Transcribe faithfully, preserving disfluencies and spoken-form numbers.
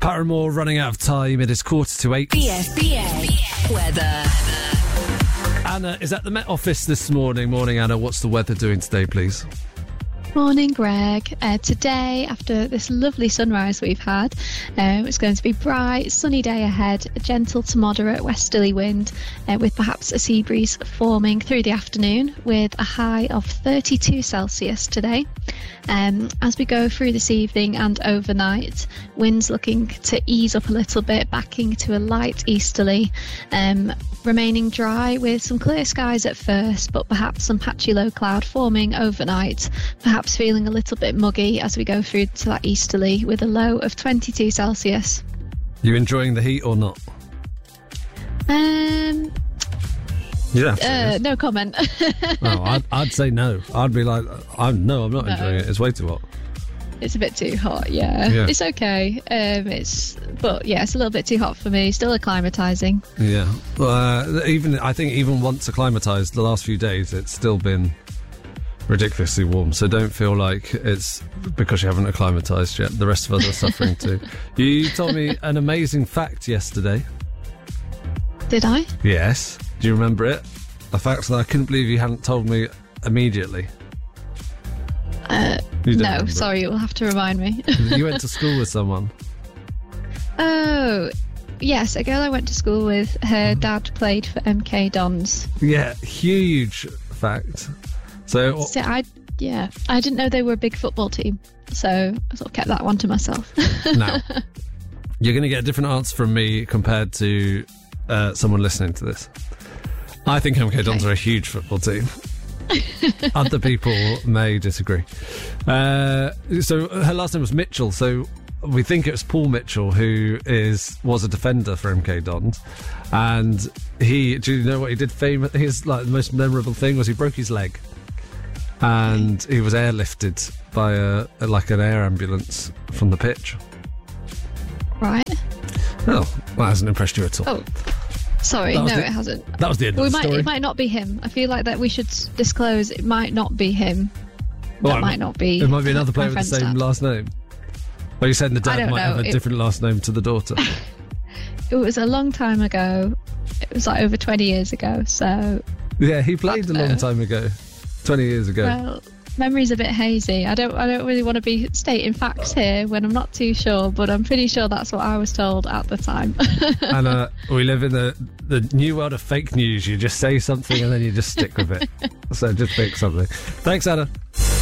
Paramore running out of time. It is quarter to eight. B F B A weather. Anna is at the Met Office this morning. Morning, Anna. What's the weather doing today, please? Morning, Greg. Uh, today, after this lovely sunrise we've had, um, it's going to be bright, sunny day ahead, a gentle to moderate westerly wind uh, with perhaps a sea breeze forming through the afternoon with a high of thirty-two Celsius today. Um, as we go through this evening and overnight, winds looking to ease up a little bit, backing to a light easterly, um, remaining dry with some clear skies at first, but perhaps some patchy low cloud forming overnight, perhaps feeling a little bit muggy as we go through to that easterly with a low of twenty-two Celsius. You enjoying the heat or not? Um... Yeah. Uh, no comment. Oh, I'd, I'd say no. I'd be like, I'm no, I'm not No. enjoying it. It's way too hot. It's a bit too hot, yeah. Yeah. It's okay. Um, it's, but yeah, it's a little bit too hot for me. Still acclimatising. Yeah. Uh, even I think even once acclimatised, the last few days, it's still been ridiculously warm. So don't feel like it's because you haven't acclimatised yet. The rest of us are suffering too. You told me an amazing fact yesterday. Did I? Yes. Do you remember it? A fact that I couldn't believe you hadn't told me immediately. Uh, You don't no, remember it. sorry, you'll have to remind me. You went to school with someone. Oh, yes, a girl I went to school with, her dad played for M K Dons. Yeah, huge fact. So, So I, yeah, I didn't know they were a big football team, so I sort of kept that one to myself. now, you're going to get a different answer from me compared to uh, someone listening to this. I think M K Dons Okay. are a huge football team. Other people may disagree. Uh, so her last name was Mitchell, so we think it was Paul Mitchell, who is was a defender for M K Dons, and he, do you know what he did? Famous, his like the most memorable thing was he broke his leg, and he was airlifted by a, a like an air ambulance from the pitch. Right? Oh, that hasn't impressed you at all. Oh, sorry, That no, was the- it hasn't. That was the end We of the might, story. it might not be him. I feel like that we should disclose it might not be him. Well, that might not be. It might be another my player with the friend's same dad. last name. Well, you said the I dad don't might know, have a it- different last name to the daughter. It was a long time ago. It was like over twenty years ago. So, Yeah, he played a long know. time ago, twenty years ago. well, memory's a bit hazy. I don't. I don't really want to be stating facts here when I'm not too sure. But I'm pretty sure that's what I was told at the time. And uh, we live in the the new world of fake news. You just say something and then you just stick with it. So just pick something. Thanks, Anna.